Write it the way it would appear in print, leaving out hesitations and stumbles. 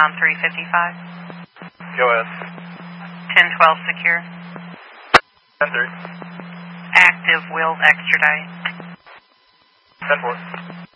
Tom 355. Go ahead. 1012 secure. 10-3. Active, will extradite. 10-4.